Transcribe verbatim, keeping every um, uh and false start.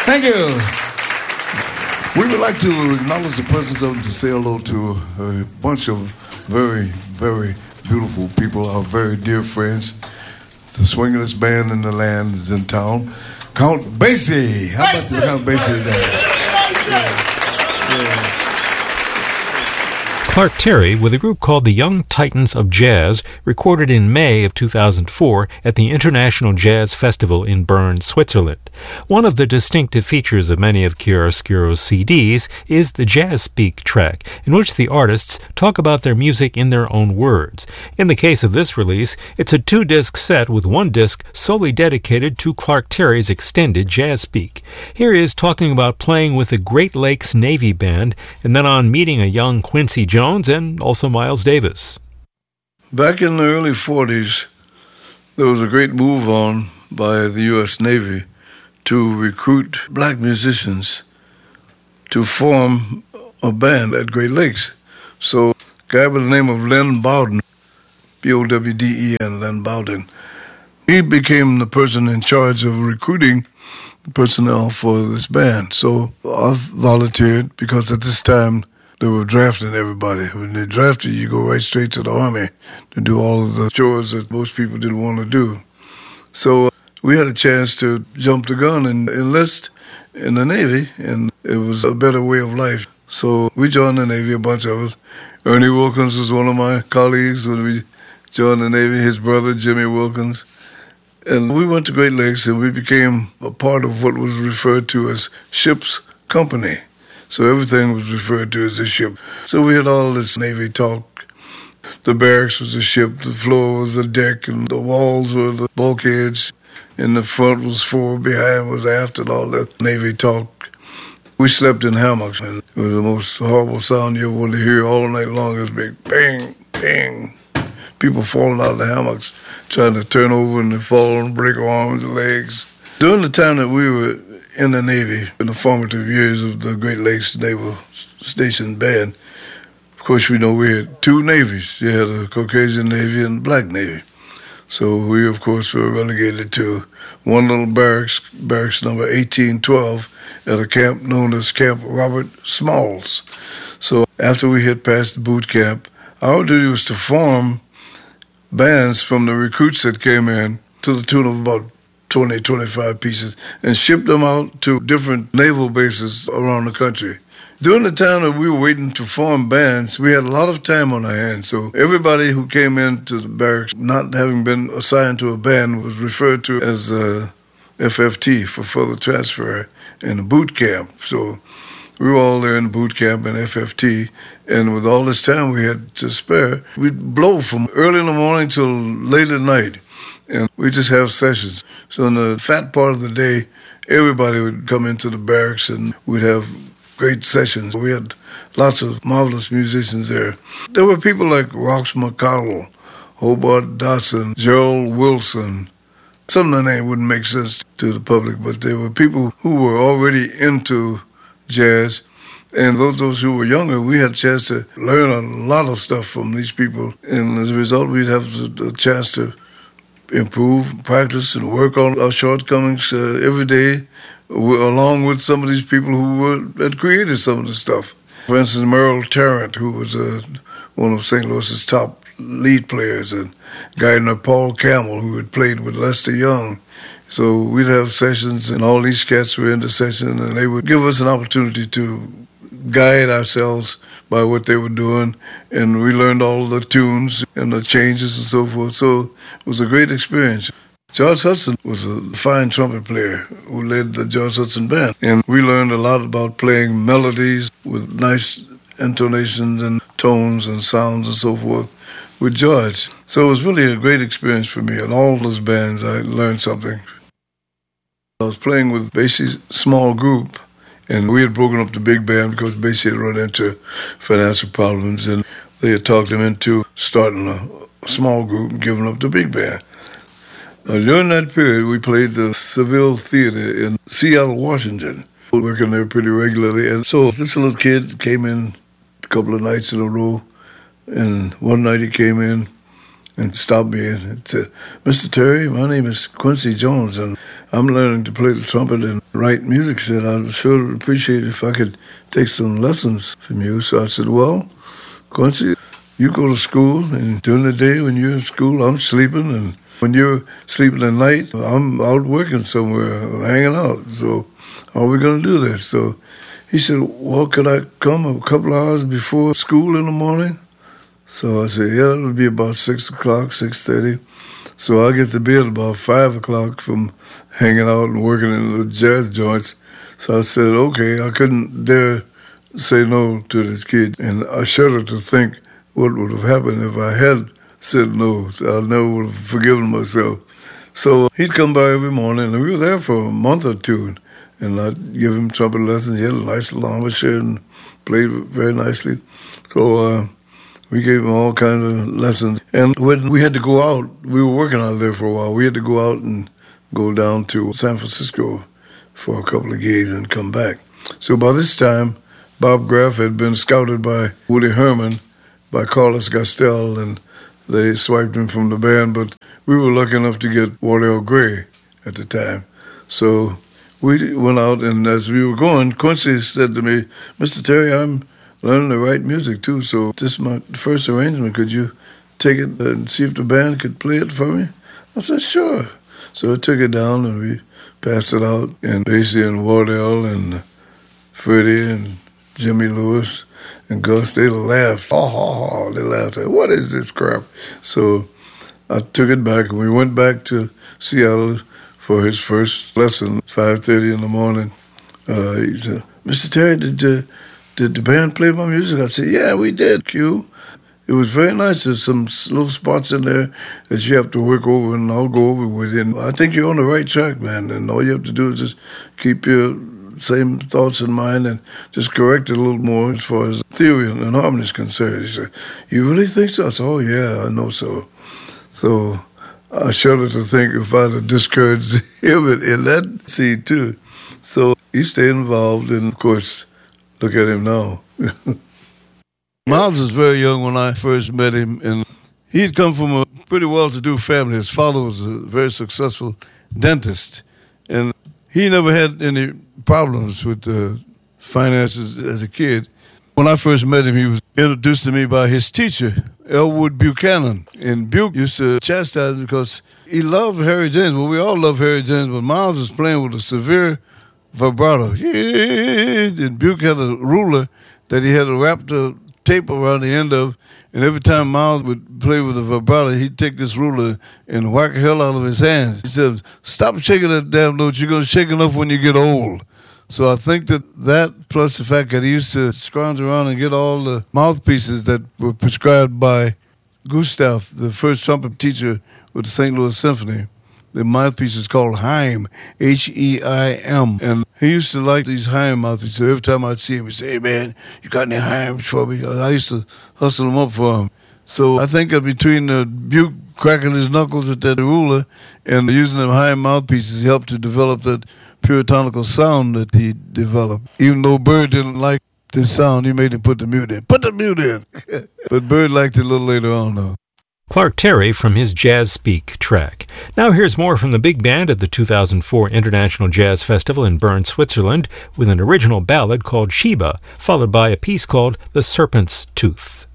Thank you. We would like to acknowledge the presence of and to say hello to a bunch of very, very beautiful people, our very dear friends. The swingiest band in the land is in town. Count Basie. How about the Count Basie today? Yeah. Yeah. Clark Terry with a group called the Young Titans of Jazz, recorded in May of two thousand four at the International Jazz Festival in Bern, Switzerland. One of the distinctive features of many of Chiaroscuro's C Ds is the Jazz Speak track, in which the artists talk about their music in their own words. In the case of this release, it's a two-disc set with one disc solely dedicated to Clark Terry's extended Jazz Speak. Here he is talking about playing with the Great Lakes Navy Band, and then on meeting a young Quincy Jones and also Miles Davis. Back in the early forties, there was a great move on by the U S Navy to recruit black musicians to form a band at Great Lakes. So a guy by the name of Len Bowden, B O W D E N, Len Bowden, he became the person in charge of recruiting the personnel for this band. So I volunteered because at this time they were drafting everybody. When they drafted you, go right straight to the Army to do all of the chores that most people didn't want to do. So uh, we had a chance to jump the gun and enlist in the Navy, and it was a better way of life. So we joined the Navy, a bunch of us. Ernie Wilkins was one of my colleagues when we joined the Navy, his brother, Jimmy Wilkins. And we went to Great Lakes, and we became a part of what was referred to as ship's company. So everything was referred to as a ship. So we had all this Navy talk. The barracks was a ship, the floor was a deck, and the walls were the bulkheads. In the front was forward, behind was aft, and all that Navy talk. We slept in hammocks, and it was the most horrible sound you ever wanted to hear all night long. It was big bang, bang. People falling out of the hammocks, trying to turn over and they fall and break arms and legs. During the time that we were in the Navy, in the formative years of the Great Lakes Naval Station Band, of course, we know we had two navies. You had a Caucasian Navy and a black Navy. So we, of course, were relegated to one little barracks, barracks number eighteen twelve, at a camp known as Camp Robert Smalls. So after we had passed the boot camp, our duty was to form bands from the recruits that came in to the tune of about twenty, twenty-five pieces, and shipped them out to different naval bases around the country. During the time that we were waiting to form bands, we had a lot of time on our hands. So everybody who came into the barracks, not having been assigned to a band, was referred to as uh, F F T, for further transfer, in the boot camp. So we were all there in the boot camp in F F T, and with all this time we had to spare, we'd blow from early in the morning till late at night. And we just have sessions. So in the fat part of the day, everybody would come into the barracks and we'd have great sessions. We had lots of marvelous musicians there. There were people like Rox McConnell, Hobart Dotson, Gerald Wilson. Some of the name wouldn't make sense to the public, but there were people who were already into jazz. And those those who were younger, we had a chance to learn a lot of stuff from these people. And as a result, we'd have a chance to improve, practice, and work on our shortcomings uh, every day, along with some of these people who were, had created some of the stuff. For instance, Merle Tarrant, who was uh, one of Saint Louis's top lead players, and a guy named Paul Campbell, who had played with Lester Young. So we'd have sessions, and all these cats were in the session, and they would give us an opportunity to guide ourselves by what they were doing, and we learned all the tunes and the changes and so forth. So it was a great experience. George Hudson was a fine trumpet player who led the George Hudson Band, and we learned a lot about playing melodies with nice intonations and tones and sounds and so forth with George. So it was really a great experience for me. In all those bands, I learned something. I was playing with Basie's small group, and we had broken up the big band because Basie had run into financial problems, and they had talked him into starting a small group and giving up the big band. Uh, during that period, we played the Seville Theater in Seattle, Washington, working there pretty regularly. And so this little kid came in a couple of nights in a row, and one night he came in, and stopped me and said, "Mister Terry, my name is Quincy Jones, and I'm learning to play the trumpet and write music." He said, "I'd sure appreciate it if I could take some lessons from you." So I said, "Well, Quincy, you go to school, and during the day when you're in school, I'm sleeping, and when you're sleeping at night, I'm out working somewhere, hanging out. So how are we going to do this?" So he said, "Well, could I come a couple hours before school in the morning?" So I said, "Yeah, it'll be about six o'clock, six thirty. So I'll get to bed about five o'clock from hanging out and working in the jazz joints." So I said, okay. I couldn't dare say no to this kid. And I shudder to think what would have happened if I had said no. I never would have forgiven myself. So he'd come by every morning, and we were there for a month or two. And I'd give him trumpet lessons. He had a nice little embouchure and played very nicely. So uh, we gave him all kinds of lessons. And when we had to go out, we were working out there for a while. We had to go out and go down to San Francisco for a couple of gigs and come back. So by this time, Bob Graff had been scouted by Woody Herman, by Carlos Gastel, and they swiped him from the band. But we were lucky enough to get Wardell Gray at the time. So we went out, and as we were going, Quincy said to me, "Mister Terry, I'm learning to write music too, so this is my first arrangement. Could you take it and see if the band could play it for me?" I said, "Sure." So I took it down, and we passed it out, and Basie and Wardell and Freddie and Jimmy Lewis and Gus, they laughed. Ha, ha, ha. They laughed. What is this crap? So I took it back, and we went back to Seattle for his first lesson, five thirty in the morning. Uh, he said, "Mister Terry, did you, did the band play my music?" I said, "Yeah, we did, Q." It was very nice. There's some little spots in there that you have to work over, and I'll go over with it. And I think you're on the right track, man, and all you have to do is just keep your same thoughts in mind and just correct it a little more as far as theory and harmony is concerned. He said, "You really think so?" I said, "Oh, yeah, I know so." So I shudder to think if I'd have discouraged him in that scene, too. So he stayed involved, and, of course, look at him now. Miles was very young when I first met him, and he'd come from a pretty well-to-do family. His father was a very successful dentist, and he never had any problems with uh, finances as a kid. When I first met him, he was introduced to me by his teacher, Elwood Buchanan. And Buke used to chastise him because he loved Harry James. Well, we all love Harry James, but Miles was playing with a severe vibrato. And Buke had a ruler that he had to wrap the tape around the end of, and every time Miles would play with a vibrato, he'd take this ruler and whack the hell out of his hands. He said, "Stop shaking that damn note. You're going to shake enough when you get old." So I think that that, plus the fact that he used to scrounge around and get all the mouthpieces that were prescribed by Gustav, the first trumpet teacher with the Saint Louis Symphony. The mouthpiece is called Heim, H E I M. And he used to like these Heim mouthpieces. So every time I'd see him, he'd say, "Hey, man, you got any Heims for me?" I used to hustle them up for him. So I think that between the Buke cracking his knuckles with that ruler and using them Heim mouthpieces, he helped to develop that puritanical sound that he developed. Even though Bird didn't like the sound, he made him put the mute in. Put the mute in! But Bird liked it a little later on, though. Clark Terry from his Jazz Speak track. Now here's more from the big band at the two thousand four International Jazz Festival in Bern, Switzerland, with an original ballad called Sheba, followed by a piece called The Serpent's Tooth.